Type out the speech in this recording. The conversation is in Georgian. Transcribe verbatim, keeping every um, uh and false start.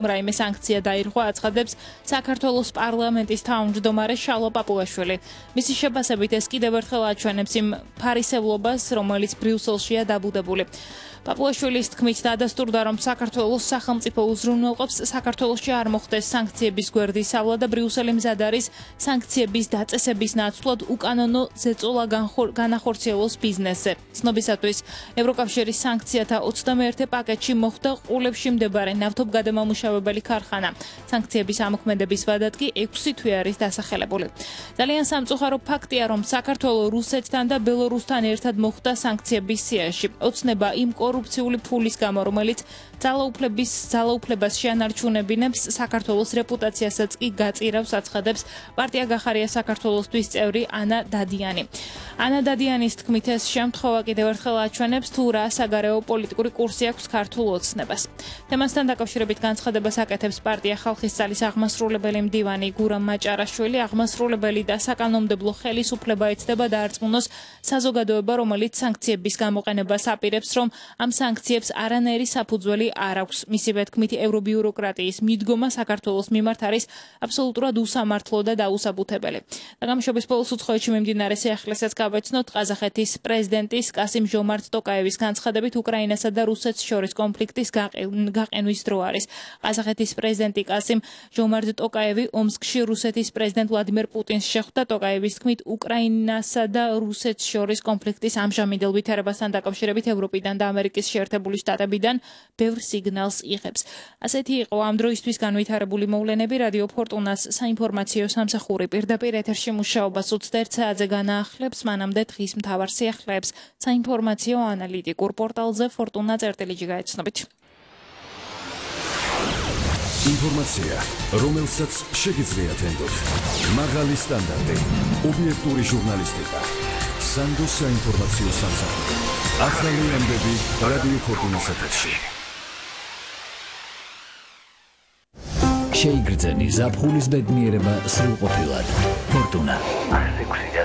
რაიმე სანქცია დაირღვა აცხადებს საქართველოს პარლამენტის თავმჯდომარე შალვა პაპუაშვილი. მისი შეფასებით ეს კიდევ ერთხელ აჩვენებს იმ ფარისევლობას, რომელიც ბრიუსელშია დაბუდებული. პაპუაშვილის თქმით დადასტურდა, რომ საქართველოს სახელმწიფო უზრუნველყოფს საქართველოში არ მოხდეს სანქციების გვერდისავლა და ბრიუსელი მზად არის სანქციების დაწესების ნაცვლად უკანონო ზეწოლა განახორციელოს ბიზნესზე. ცნობისათვის, ევროკავშირის სანქციათა ოცდამეერთე პაკეტში მოხვდა ყულებში მდებარე ნავთობგადამამუშავებელი ქარხანა. სანქციების ამოქმედების ვადად კი ექვსი თვე არის დასახელებული. ძალიან სამწუხარო ფაქტია, რომ საქართველო რუსეთთან და ბელორუსთან ერთად მოხვდა სანქციების სიაში. ოცნება იმ კორუფციული ფულის გამო, რომელიც ძალაუფლების ძალაუფლებას შეანარჩუნებინებს საქართველოს რეპუტაციასაც კი გაწირავს, აცხადებს პარტია გახარია საქართველოსთვის წევრი ანა დადიანი. ანა დადიანის თქმით, ეს შემთხვევა კიდევ ერთხელ აჩვენებს თუ რა საგარეო პოლიტიკური კურსი აქვს ქართულ ოცნებას. თემასთან დაკავშირებით განცხადებას აკეთებს პარტია ხალხის ძალის აღმასრულებელი მდივანი გურამ მაჭარაშვილი. აღმასრულებელი და საკანონმდებლო ხელისუფლება ეცდება დაარწმუნოს საზოგადოება, რომელიც სანქციების გამოყენებას აპირებს, რომ ამ სანქციებს არანაირი საფუძველი არ აქვს. მისივე თქმით, ევრობიუროკრატიის მიდგომა საქართველოს მიმართ არის აბსოლუტურად უსამართლო და დაუსაბუთებელი. დაგამშვების ბოლოს უცხოეთში მიმდინარე სიახლესაც გავეცნოთ. ყაზახეთის პრეზიდენტის კასიმ ჟომართ ტოკაევის განცხადებით, უკრაინასა და რუსეთს შორის კონფლიქტის გაყენვის დრო არის. ყაზახეთის პრეზიდენტი კასიმ ჟომართ ტოკაევი ომსკში რუსეთის პრეზიდენტ ვლადიმერ პუტინს შეხვდა. ტოკაევის თქმით, უკრაინასა და რუსეთს შორის კონფლიქტის ამჟამინდელ ვითარებასთან დაკავშირებით ევროპიდან და ამერიკის შეერთებული შტატებიდან ბევრ სიგნალს იღებს. ასეთი იყო ამ დროისთვის განვითარებული მოვლენები. რადიო ფორტუნას საინფორმაციო სამსახური პირდაპირ ეთერში მუშაობას ოცდაერთ საათზე განაახლებს. მანამდე დღის მთავარ სიახლეებს საინფორმაციო ანალიტიკურ პორტალზე ფორტუნა წერტილიჯი გაეცნობით. ინფორმაცია, რომელსაც შეგიძლიათ ენდოთ. მაღალი სტანდარტი, ობიექტური ჟურნალისტიკა. სანდოს საინფორმაციო სამსახური. ახალი ამბები რადიო ფორტუნას ეთერში. შეიგრძენი ზაფხულის ბედნიერება სრულყოფილად. ფორტუნა.